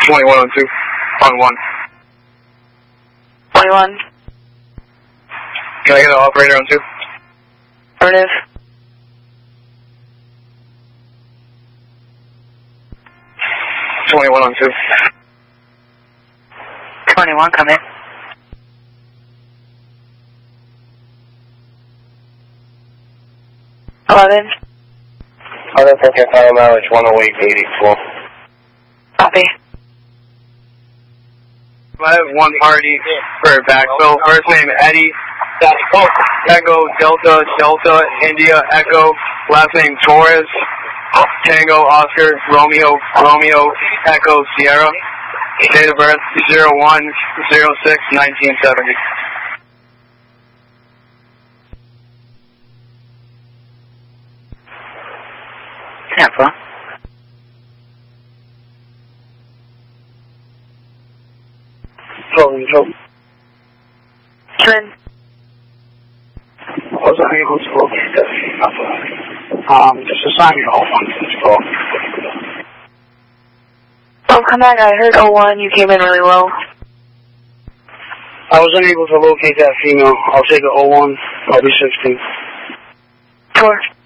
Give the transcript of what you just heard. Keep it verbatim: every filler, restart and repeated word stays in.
twenty-one on two. On one. twenty-one. Can I get an operator on two? Affirmative. twenty-one on two. twenty-one, come in. eleven. eleven, okay, final mileage, one oh eight eighty-four. Copy. I have one party for backfill. First name Eddie. Echo Delta Delta India Echo. Last name Torres. Tango Oscar Romeo Romeo Echo Sierra. Date of birth zero one zero six nineteen seventy. Tampa. Rolling, rolling. Twin. I was unable to locate that female. Um, just assign me all one for this call. Oh, come back. I heard oh one. You came in really low. I was unable to locate that female. I'll take a oh one. I'll be sixteen. Four.